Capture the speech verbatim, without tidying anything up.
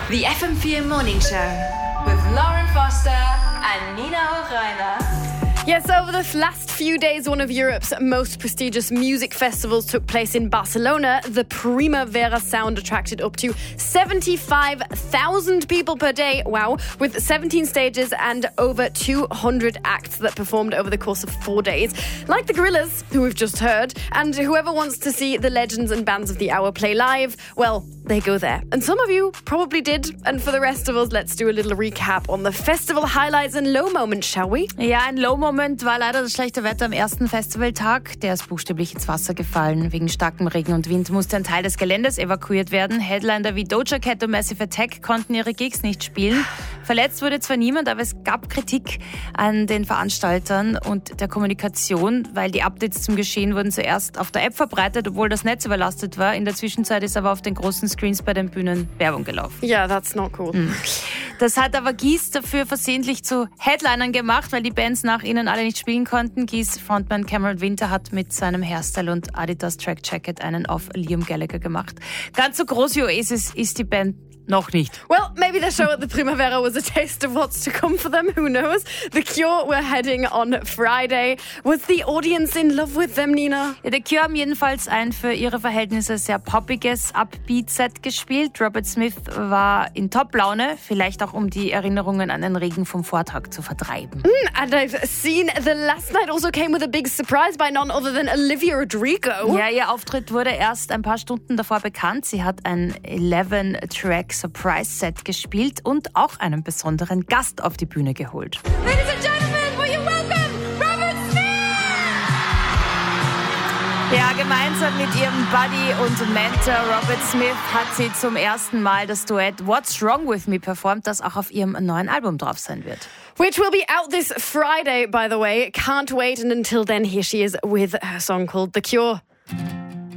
The F M four Morning Show with Lauren Foster and Nina Hochreiner. Yes, over the last few days, one of Europe's most prestigious music festivals took place in Barcelona. The Primavera Sound attracted up to seventy-five thousand people per day, wow, with seventeen stages and over two hundred acts that performed over the course of four days. Like the Gorillaz, who we've just heard, and whoever wants to see the legends and bands of the hour play live, well, they go there. And some of you probably did. And for the rest of us, let's do a little recap on the festival highlights and low moments, shall we? Ja, ein Low-Moment war leider das schlechte Wetter am ersten Festivaltag. Der ist buchstäblich ins Wasser gefallen. Wegen starkem Regen und Wind musste ein Teil des Geländes evakuiert werden. Headliner wie Doja Cat und Massive Attack konnten ihre Gigs nicht spielen. Verletzt wurde zwar niemand, aber es gab Kritik an den Veranstaltern und der Kommunikation, weil die Updates zum Geschehen wurden zuerst auf der App verbreitet, obwohl das Netz überlastet war. In der Zwischenzeit ist aber auf den großen Screens bei den Bühnen Werbung gelaufen. Ja, yeah, that's not cool. Mhm. Das hat aber Geese dafür versehentlich zu Headlinern gemacht, weil die Bands nach ihnen alle nicht spielen konnten. Geese Frontman Cameron Winter hat mit seinem Hairstyle und Adidas Track Jacket einen auf Liam Gallagher gemacht. Ganz so groß wie Oasis ist die Band noch nicht. Well, maybe the show at the Primavera was a taste of what's to come for them, who knows? The Cure were heading on Friday. Was the audience in love with them, Nina? Ja, The Cure haben jedenfalls ein für ihre Verhältnisse sehr poppiges Upbeat-Set gespielt. Robert Smith war in Top-Laune, vielleicht auch um die Erinnerungen an den Regen vom Vortag zu vertreiben. Mm, and I've seen the last night also came with a big surprise by none other than Olivia Rodrigo. Ja, ihr Auftritt wurde erst ein paar Stunden davor bekannt. Sie hat ein eleven-Track Surprise-Set gespielt und auch einen besonderen Gast auf die Bühne geholt. Ladies and gentlemen, will you welcome Robert Smith? Ja, gemeinsam mit ihrem Buddy und Mentor Robert Smith hat sie zum ersten Mal das Duett What's Wrong With Me performt, das auch auf ihrem neuen Album drauf sein wird. Which will be out this Friday, by the way. Can't wait. And until then, here she is with her song called The Cure.